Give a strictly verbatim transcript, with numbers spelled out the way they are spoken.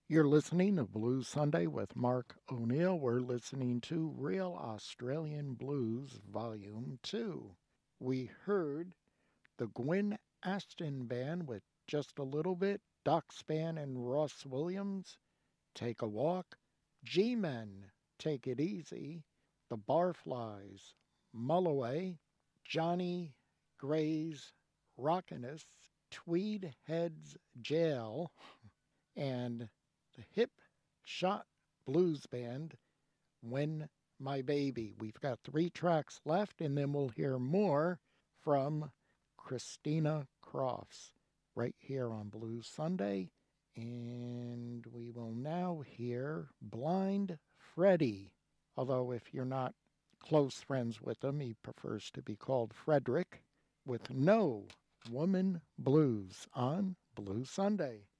You're listening to Blues Sunday with Mark O'Neill. We're listening to Real Australian Blues Volume two. We heard the Gwen Ashton Band with Just a Little Bit, Doc Span and Ross Williams, Take a Walk, G-Men, Take It Easy, The Barflies, Mulloway, Johnny Gray's Rockiness, Tweed Heads Jail, and the Hip Shot Blues Band, When My Baby. We've got three tracks left, and then we'll hear more from Christina Crofts right here on Blues Sunday. And we will now hear Blind Freddie. Although, if you're not close friends with him, he prefers to be called Frederick, with No Woman Blues on Blues Sunday.